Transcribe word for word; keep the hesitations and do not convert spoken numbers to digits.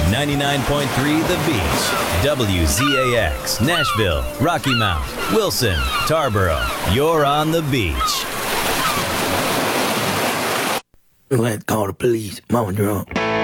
ninety-nine point three The Beach, W Z A X, Nashville, Rocky Mount, Wilson, Tarboro. You're on the beach. We had to call the police. Mama drunk.